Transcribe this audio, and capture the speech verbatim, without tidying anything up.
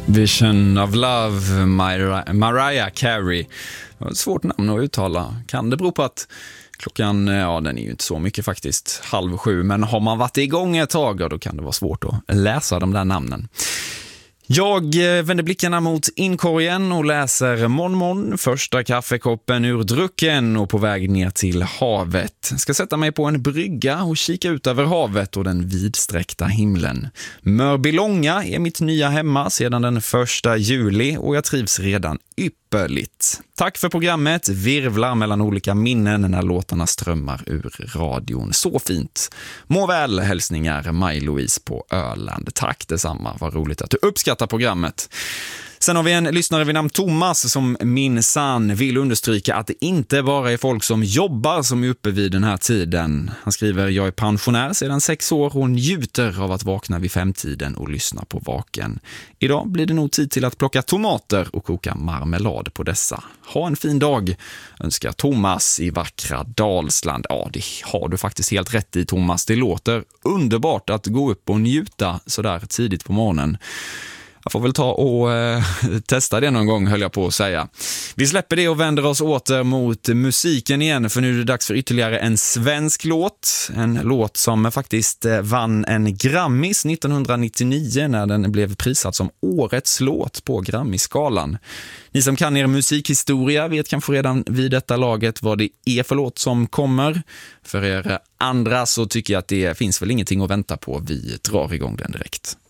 Vision of Love, Mariah, Mariah Carey. Det var ett svårt namn att uttala. Kan det bero på att klockan, ja den är ju inte så mycket faktiskt, halv sju. Men har man varit igång ett tag, då kan det vara svårt att läsa de där namnen. Jag vänder blickarna mot inkorgen och läser Mon Mon, första kaffekoppen ur drucken och på väg ner till havet. Ska sätta mig på en brygga och kika ut över havet och den vidsträckta himlen. Mörbylånga är mitt nya hemma sedan den första juli och jag trivs redan ypperligt. Tack för programmet, virvlar mellan olika minnen när låtarna strömmar ur radion. Så fint. Må väl, hälsningar Maj-Louise på Öland. Tack detsamma, vad roligt att du uppskattar programmet. Sen har vi en lyssnare vid namn Thomas som minsann vill understryka att det inte bara är folk som jobbar som är uppe vid den här tiden. Han skriver, jag är pensionär sedan sex år och njuter av att vakna vid femtiden och lyssna på Vaken. Idag blir det nog tid till att plocka tomater och koka marmelad på dessa. Ha en fin dag, önskar Thomas i vackra Dalsland. Ja, det har du faktiskt helt rätt i, Thomas. Det låter underbart att gå upp och njuta sådär tidigt på morgonen. Jag får väl ta och eh, testa det någon gång, höll jag på att säga. Vi släpper det och vänder oss åter mot musiken igen, för nu är det dags för ytterligare en svensk låt. En låt som faktiskt eh, vann en Grammis nittonhundranittionio när den blev prisad som årets låt på Grammy-skalan. Ni som kan er musikhistoria vet kanske redan vid detta laget vad det är för låt som kommer. För er andra så tycker jag att det finns väl ingenting att vänta på. Vi drar igång den direkt.